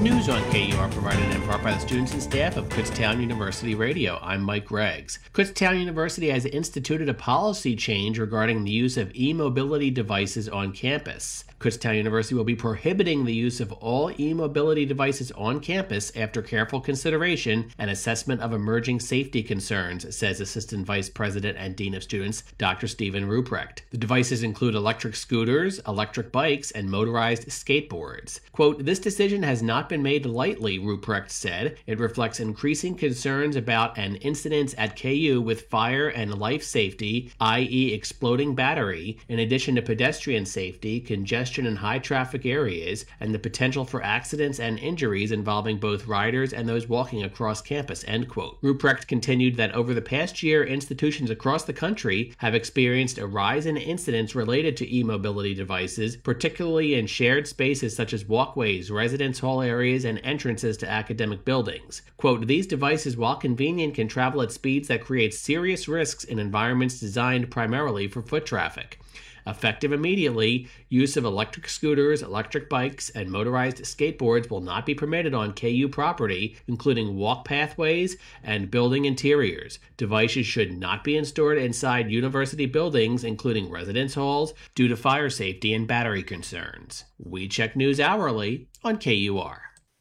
News on KUR provided in part by the students and staff of Kutztown University Radio. I'm Mike Greggs. Kutztown University has instituted a policy change regarding the use of e-mobility devices on campus. Kutztown University will be prohibiting the use of all e-mobility devices on campus after careful consideration and assessment of emerging safety concerns, says Assistant Vice President and Dean of Students, Dr. Stephen Ruprecht. The devices include electric scooters, electric bikes, and motorized skateboards. Quote, "This decision has not been made lightly," Ruprecht said. "It reflects increasing concerns about an incidents at KU with fire and life safety, i.e. exploding battery, in addition to pedestrian safety, congestion in high traffic areas, and the potential for accidents and injuries involving both riders and those walking across campus," end quote. Ruprecht continued that over the past year, institutions across the country have experienced a rise in incidents related to e-mobility devices, particularly in shared spaces such as walkways, residence hall areas, and entrances to academic buildings. Quote, "These devices, while convenient, can travel at speeds that create serious risks in environments designed primarily for foot traffic. Effective immediately, use of electric scooters, electric bikes, and motorized skateboards will not be permitted on KU property, including walk pathways and building interiors. Devices should not be installed inside university buildings, including residence halls, due to fire safety and battery concerns." We check news hourly on KUR.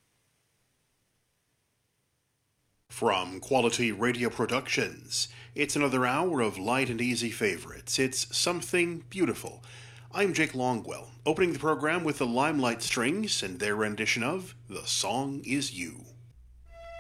From Quality Radio Productions, it's another hour of light and easy favorites. It's Something Beautiful. I'm Jake Longwell, opening the program with the Limelight Strings and their rendition of The Song Is You.